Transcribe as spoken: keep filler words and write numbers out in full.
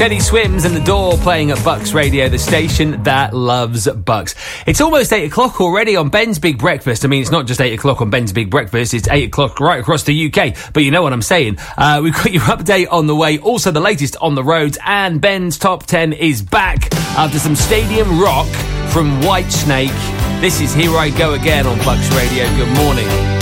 Teddy Swims and The Door playing at Bucks Radio, the station that loves Bucks. It's almost eight o'clock already on Ben's Big Breakfast. I mean, it's not just eight o'clock on Ben's Big Breakfast, it's eight o'clock right across the U K. But you know what I'm saying. Uh, we've got your update on the way, also the latest on the roads, and Ben's Top ten is back after some stadium rock from Whitesnake. This is Here I Go Again on Bucks Radio. Good morning.